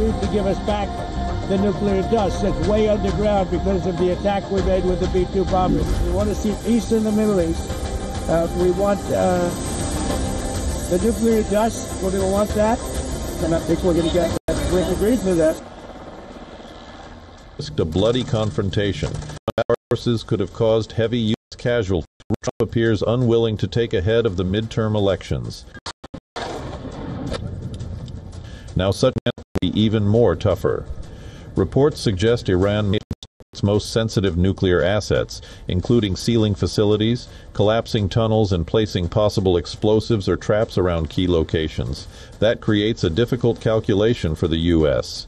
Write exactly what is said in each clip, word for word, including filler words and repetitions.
to give us back the nuclear dust that's way underground because of the attack we made with the B two bombers. We want to see peace in the Middle East. Uh, we want uh, the nuclear dust. We're going to want that, and I think we're going to get that. We agree to that. A bloody confrontation. Our forces could have caused heavy U S casualties. Trump appears unwilling to take ahead of the midterm elections. Now such will be even more tougher. Reports suggest Iran may its most sensitive nuclear assets, including sealing facilities, collapsing tunnels, and placing possible explosives or traps around key locations. That creates a difficult calculation for the U S.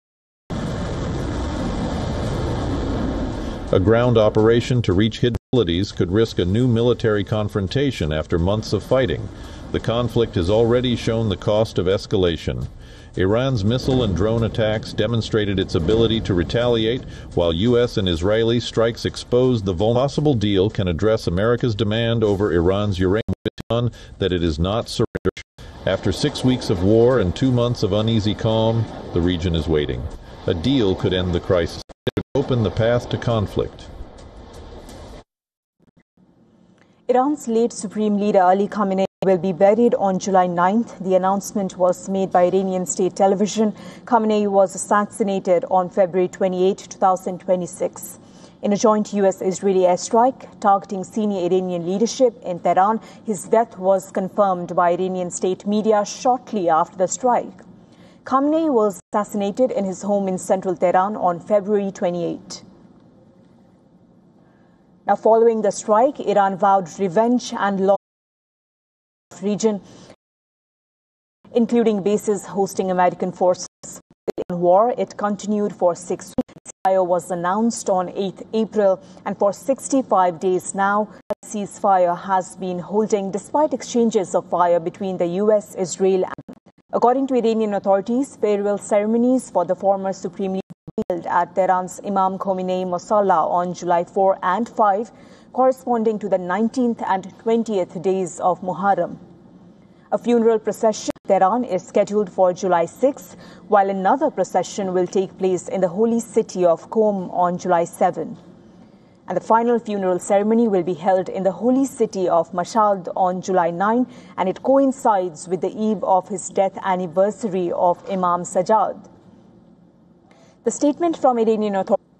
A ground operation to reach hidden facilities could risk a new military confrontation after months of fighting. The conflict has already shown the cost of escalation. Iran's missile and drone attacks demonstrated its ability to retaliate, while U S and Israeli strikes exposed the vulnerable. Possible deal can address America's demand over Iran's uranium that it is not surrendered. After six weeks of war and two months of uneasy calm, the region is waiting. A deal could end the crisis. It would open the path to conflict. Iran's late Supreme Leader Ali Khamenei will be buried on July ninth. The announcement was made by Iranian state television. Khamenei was assassinated on February twenty-eighth, twenty twenty-six. In a joint U S-Israeli airstrike targeting senior Iranian leadership in Tehran, his death was confirmed by Iranian state media shortly after the strike. Khamenei was assassinated in his home in central Tehran on February twenty-eighth. Now, following the strike, Iran vowed revenge and law region, including bases hosting American forces. In war, it continued for six weeks. Ceasefire was announced on eighth April, and for sixty-five days now, a ceasefire has been holding despite exchanges of fire between the U S, Israel, and according to Iranian authorities, farewell ceremonies for the former Supreme Leader held at Tehran's Imam Khomeini Mosalla on July fourth and fifth, corresponding to the nineteenth and twentieth days of Muharram. A funeral procession in Tehran is scheduled for July sixth, while another procession will take place in the holy city of Qom on July seventh. And the final funeral ceremony will be held in the holy city of Mashhad on July ninth, and it coincides with the eve of his death anniversary of Imam Sajjad. The statement from Iranian authorities